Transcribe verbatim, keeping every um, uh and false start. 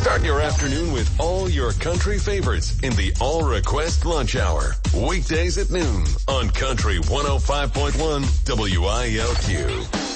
Start your afternoon with all your country favorites in the All Request Lunch Hour. Weekdays at noon on Country one oh five point one W I L Q.